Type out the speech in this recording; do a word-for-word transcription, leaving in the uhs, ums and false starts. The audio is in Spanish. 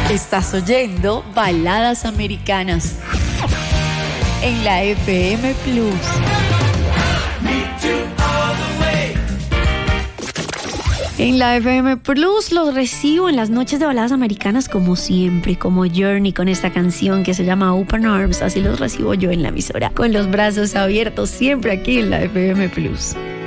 Estás oyendo Baladas Americanas en la F M Plus. En la F M Plus los recibo en las noches de Baladas Americanas como siempre, como Journey con esta canción que se llama Open Arms. Así los recibo yo en la emisora, con los brazos abiertos, siempre aquí en la F M Plus.